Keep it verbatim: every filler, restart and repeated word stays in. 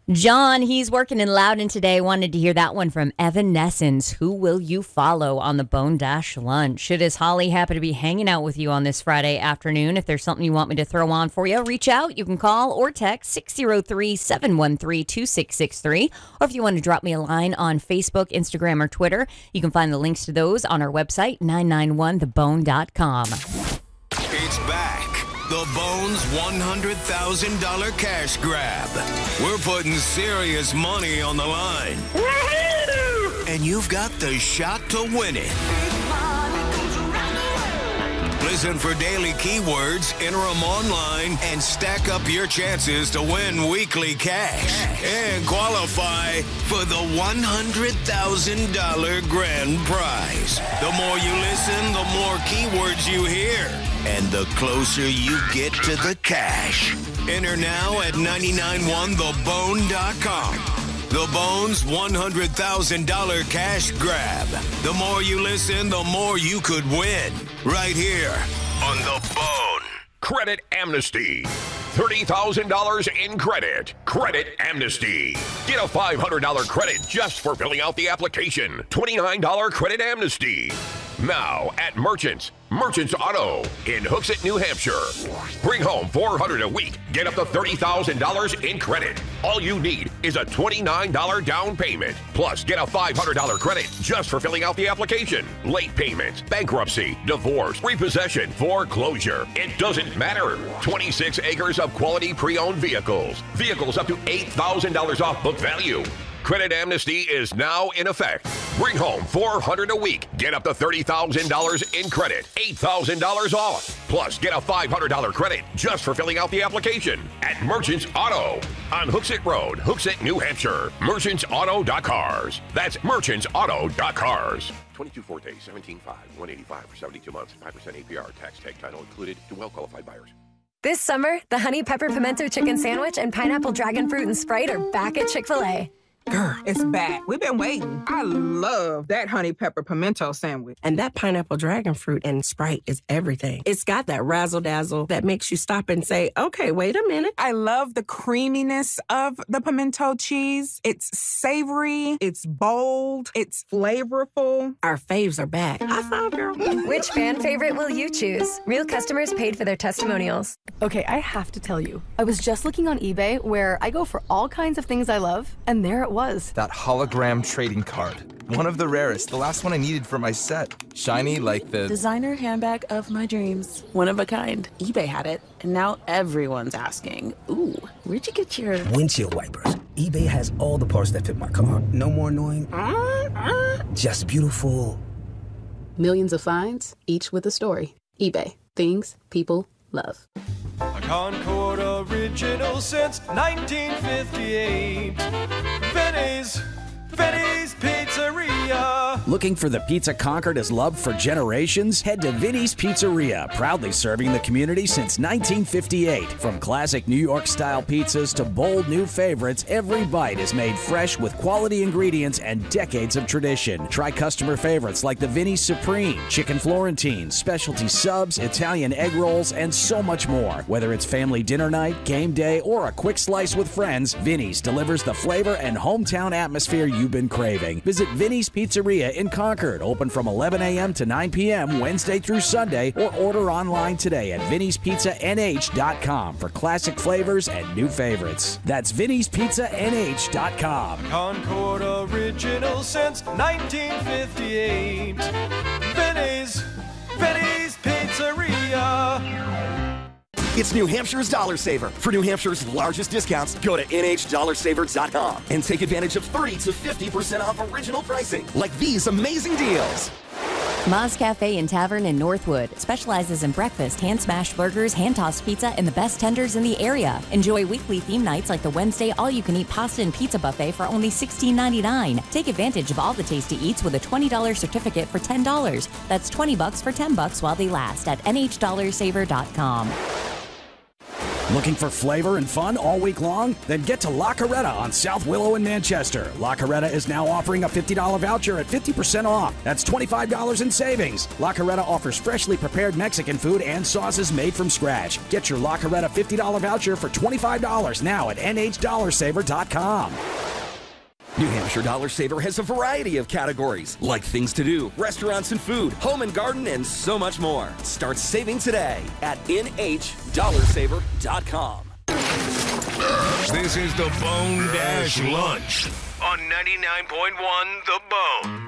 John, he's working in Loudon today. Wanted to hear that one from Evanescence. Who will you follow on the Bone Dash Lunch? It is Holly. Happy to be hanging out with you on this Friday afternoon. If there's something you want me to throw on for you, reach out. You can call or text six oh three, seven one three, two six six three. Or if you want to drop me a line on Facebook, Instagram, or Twitter, you can find the links to those on our website, nine nine one the bone dot com. It's back. The Bones one hundred thousand dollars cash grab. We're putting serious money on the line. And you've got the shot to win it. Listen for daily keywords, enter them online, and stack up your chances to win weekly cash. And qualify for the one hundred thousand dollars grand prize. The more you listen, the more keywords you hear. And the closer you get to the cash. Enter now at nine nine one the bone dot com. The Bones one hundred thousand dollars cash grab. The more you listen, the more you could win. Right here on The Bone. Credit Amnesty. thirty thousand dollars in credit. Credit Amnesty. Get a five hundred dollars credit just for filling out the application. twenty-nine dollars Credit Amnesty. Now at Merchants. Merchants Auto in Hooksett, New Hampshire. Bring home four hundred dollars a week. Get up to thirty thousand dollars in credit. All you need is a twenty-nine dollars down payment. Plus, get a five hundred dollars credit just for filling out the application. Late payments, bankruptcy, divorce, repossession, foreclosure. It doesn't matter. twenty-six acres of quality pre-owned vehicles. Vehicles up to eight thousand dollars off book value. Credit Amnesty is now in effect. Bring home four hundred dollars a week. Get up to thirty thousand dollars in credit. eight thousand dollars off. Plus, get a five hundred dollars credit just for filling out the application at Merchants Auto on Hooksett Road, Hooksett, New Hampshire. Merchants Auto dot cars. That's Merchants Auto dot cars. twenty-two Forte, seventeen five, one eighty-five for seventy-two months, five percent A P R, tax tag title included to well-qualified buyers. This summer, the Honey Pepper Pimento Chicken Sandwich and Pineapple Dragon Fruit and Sprite are back at Chick-fil-A. Girl, it's back. We've been waiting. I love that honey pepper pimento sandwich. And that pineapple dragon fruit and Sprite is everything. It's got that razzle-dazzle that makes you stop and say, okay, wait a minute. I love the creaminess of the pimento cheese. It's savory. It's bold. It's flavorful. Our faves are back. High five, girl. Which fan favorite will you choose? Real customers paid for their testimonials. Okay, I have to tell you. I was just looking on eBay where I go for all kinds of things I love, and there it was. That hologram trading card. One of the rarest. The last one I needed for my set. Shiny like the... designer handbag of my dreams. One of a kind. eBay had it, and now everyone's asking, ooh, where'd you get your... windshield wipers. eBay has all the parts that fit my car. No more annoying... just beautiful. Millions of finds, each with a story. eBay. Things people love. A Concord original since nineteen fifty-eight. Vinny's, Vinny's Pizzeria. Looking for the pizza Concord has loved for generations? Head to Vinny's Pizzeria, proudly serving the community since nineteen fifty-eight. From classic New York-style pizzas to bold new favorites, every bite is made fresh with quality ingredients and decades of tradition. Try customer favorites like the Vinny's Supreme, Chicken Florentine, specialty subs, Italian egg rolls, and so much more. Whether it's family dinner night, game day, or a quick slice with friends, Vinny's delivers the flavor and hometown atmosphere you've been craving. Visit Vinny's Pizzeria in Concord, open from eleven a.m. to nine p.m. Wednesday through Sunday, or order online today at vinny's pizza n h dot com for classic flavors and new favorites. That's vinny's pizza n h dot com. Concord original since nineteen fifty-eight. Vinny's, Vinny's Pizzeria. It's New Hampshire's Dollar Saver. For New Hampshire's largest discounts, go to n h dollar saver dot com and take advantage of thirty to fifty percent off original pricing, like these amazing deals. Ma's Cafe and Tavern in Northwood specializes in breakfast, hand-smashed burgers, hand-tossed pizza, and the best tenders in the area. Enjoy weekly theme nights like the Wednesday all-you-can-eat pasta and pizza buffet for only sixteen ninety-nine. Take advantage of all the tasty eats with a twenty dollars certificate for ten dollars. That's twenty bucks for ten bucks while they last at n h dollar saver dot com. Looking for flavor and fun all week long? Then get to La Coretta on South Willow in Manchester. La Coretta is now offering a fifty dollars voucher at fifty percent off. That's twenty-five dollars in savings. La Coretta offers freshly prepared Mexican food and sauces made from scratch. Get your La Coretta fifty dollars voucher for twenty-five dollars now at N H dollar saver dot com. New Hampshire Dollar Saver has a variety of categories, like things to do, restaurants and food, home and garden, and so much more. Start saving today at N H dollar saver dot com. This is the Bone Dash Lunch on ninety-nine point one The Bone.